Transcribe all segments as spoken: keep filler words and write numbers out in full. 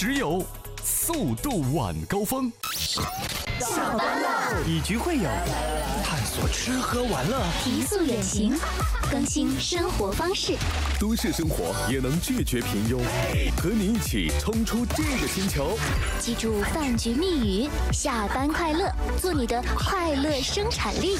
只有速度晚高峰。 下班了， 以局会友，探索吃喝玩乐， 提速远行，更新生活方式。 都市生活也能拒绝平庸，和你一起冲出这个星球。 记住饭局密语：下班快乐，做你的快乐生产力。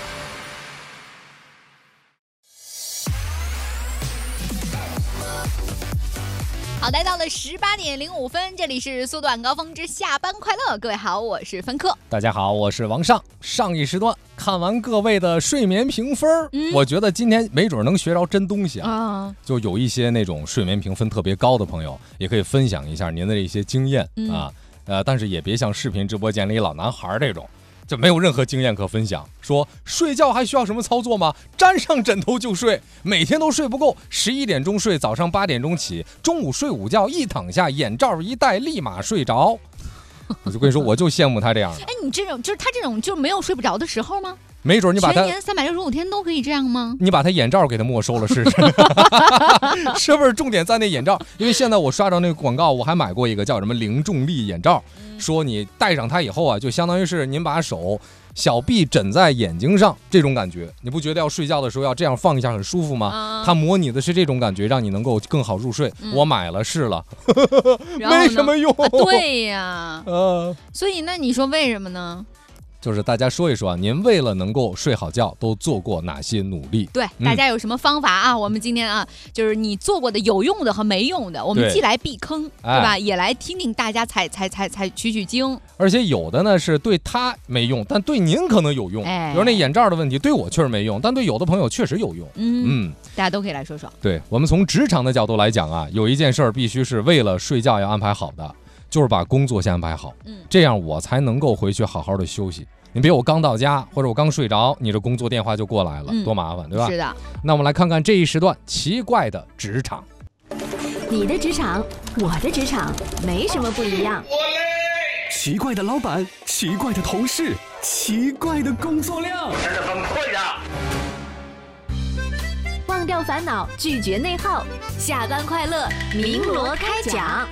好，来到了十八点零五分，这里是速度晚高峰之下班快乐。各位好，我是芬克。 大家好，我是王尚。上一时段看完各位的睡眠评分、嗯、我觉得今天没准能学着真东西啊、嗯、就有一些那种睡眠评分特别高的朋友也可以分享一下您的一些经验、嗯、啊呃，但是也别像视频直播间里老男孩这种就没有任何经验可分享，说睡觉还需要什么操作吗？沾上枕头就睡，每天都睡不够，十一点钟睡，早上八点钟起，中午睡午觉，一躺下眼罩一戴立马睡着。我就跟你说，我就羡慕他这样的。 哎，你这种就是他这种就没有睡不着的时候吗？ 没准你把他全年三百六十五天都可以这样吗？ 你把他眼罩给他没收了试试，是不是？重点在那眼罩，因为现在我刷到那个广告，我还买过一个叫什么零重力眼罩，嗯、说你戴上它以后啊，就相当于是您把手小臂枕在眼睛上，这种感觉，你不觉得要睡觉的时候要这样放一下很舒服吗？啊、它模拟的是这种感觉，让你能够更好入睡。嗯、我买了试了，没什么用。 啊、对呀， 呃， 所以那你说为什么呢？ 就是大家说一说啊，您为了能够睡好觉都做过哪些努力？ 对，大家有什么方法啊？嗯、我们今天啊，就是你做过的有用的和没用的，我们既来避坑，对吧？哎、也来听听大家才才才才取取经。 而且有的呢是对他没用，但对您可能有用。哎，比如那眼罩的问题，对我确实没用，但对有的朋友确实有用。 嗯嗯，大家都可以来说说。 对，我们从职场的角度来讲啊，有一件事儿必须是为了睡觉要安排好的，就是把工作先安排好。嗯，这样我才能够回去好好的休息。你别我刚到家或者我刚睡着，你这工作电话就过来了，嗯、多麻烦，对吧？ 是的。 那我们来看看这一时段奇怪的职场。 你的职场，我的职场，没什么不一样。 奇怪的老板，奇怪的同事，奇怪的工作量，真的很困扰。 忘掉烦恼，拒绝内耗，下班快乐，鸣锣开讲。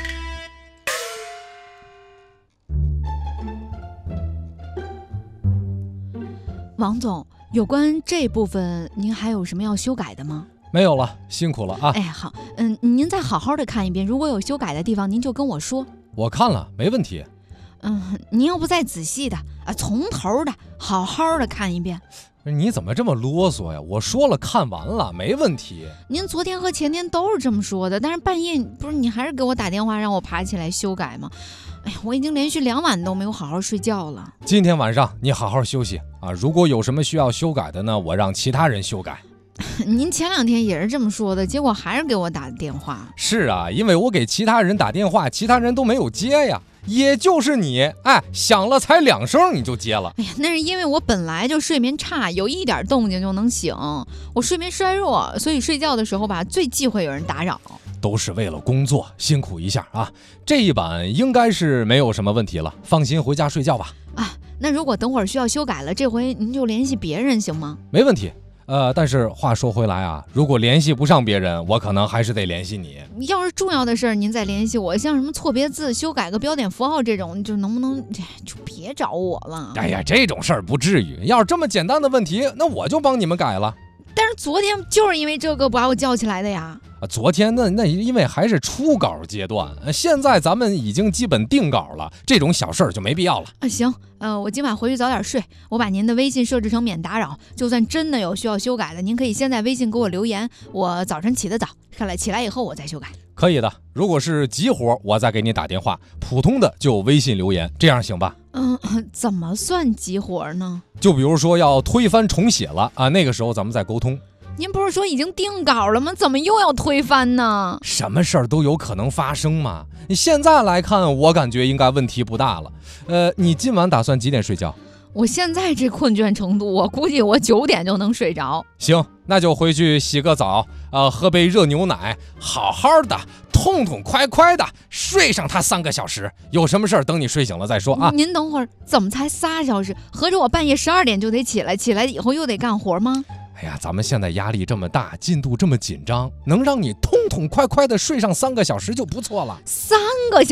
王总，有关这部分您还有什么要修改的吗？ 没有了，辛苦了啊！ 哎，好，嗯，您再好好的看一遍，如果有修改的地方，您就跟我说。 我看了，没问题。 嗯，您要不再仔细的啊，从头的好好的看一遍。 你怎么这么啰嗦呀？我说了，看完了，没问题。 您昨天和前天都是这么说的，但是半夜不是你还是给我打电话让我爬起来修改吗？哎呀，我已经连续两晚都没有好好睡觉了。 今天晚上你好好休息啊！如果有什么需要修改的呢，我让其他人修改。 您前两天也是这么说的，结果还是给我打电话。 是啊，因为我给其他人打电话，其他人都没有接呀。也就是你，哎，响了才两声你就接了。 哎呀，那是因为我本来就睡眠差，有一点动静就能醒。我睡眠衰弱，所以睡觉的时候吧，最忌讳有人打扰。 都是为了工作，辛苦一下啊！这一版应该是没有什么问题了，放心回家睡觉吧。 啊，那如果等会儿需要修改了，这回您就联系别人行吗？ 没问题。呃，但是话说回来啊，如果联系不上别人，我可能还是得联系你。 要是重要的事儿，您再联系我。像什么错别字、修改个标点符号这种，就能不能就别找我了？ 哎呀，这种事儿不至于。要是这么简单的问题，那我就帮你们改了。 但是昨天就是因为这个把我叫起来的呀。 啊，昨天那那因为还是初稿阶段，现在咱们已经基本定稿了，这种小事儿就没必要了。 啊，行，呃，我今晚回去早点睡，我把您的微信设置成免打扰，就算真的有需要修改的，您可以先在微信给我留言，我早晨起得早，看来起来以后我再修改。 可以的，如果是急活，我再给你打电话；普通的就微信留言，这样行吧？ 嗯，怎么算急活呢？ 就比如说要推翻重写了啊，那个时候咱们再沟通。 您不是说已经定稿了吗？怎么又要推翻呢？ 什么事儿都有可能发生嘛。你现在来看，我感觉应该问题不大了。呃，你今晚打算几点睡觉？ 我现在这困倦程度，我估计我九点就能睡着。 行，那就回去洗个澡，呃，喝杯热牛奶，好好的痛痛快快的睡上它三个小时。有什么事儿等你睡醒了再说啊。 您等会儿，怎么才仨小时？合着我半夜十二点就得起来，起来以后又得干活吗？ 哎呀，咱们现在压力这么大，进度这么紧张，能让你痛痛快快的睡上三个小时就不错了。 三个小